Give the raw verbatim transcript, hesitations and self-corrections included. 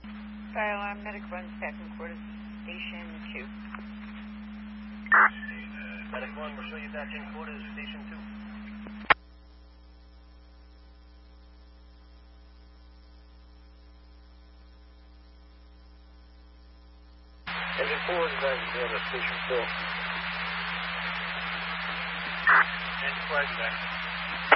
Fire alarm, medic runs back in quarters, station two. Medic one, we'll show you back in quarters, station two. Engine four is back in quarters, station four. Engine five is back.